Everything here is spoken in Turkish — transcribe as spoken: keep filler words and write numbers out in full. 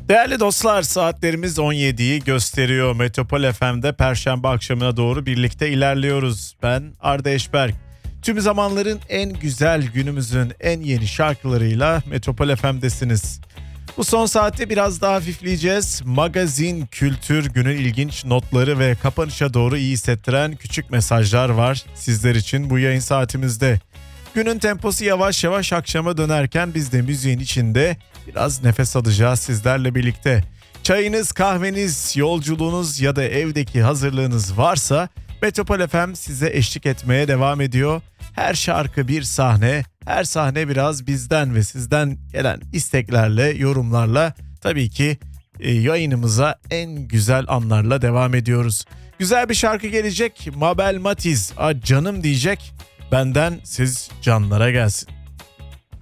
Değerli dostlar, saatlerimiz on yediyi gösteriyor. Metropol F M'de Perşembe akşamına doğru birlikte ilerliyoruz. Ben Arda Eşberk. Tüm zamanların en güzel, günümüzün en yeni şarkılarıyla Metropol F M'desiniz. Bu son saatte biraz daha hafifleyeceğiz. Magazin, kültür, günün ilginç notları ve kapanışa doğru iyi hissettiren küçük mesajlar var sizler için bu yayın saatimizde. Günün temposu yavaş yavaş akşama dönerken biz de müziğin içinde biraz nefes alacağız sizlerle birlikte. Çayınız, kahveniz, yolculuğunuz ya da evdeki hazırlığınız varsa Metropol F M size eşlik etmeye devam ediyor. Her şarkı bir sahne, her sahne biraz bizden ve sizden gelen isteklerle, yorumlarla tabii ki e, yayınımıza en güzel anlarla devam ediyoruz. Güzel bir şarkı gelecek. Mabel Matiz, "A canım" diyecek. Benden siz canlara gelsin.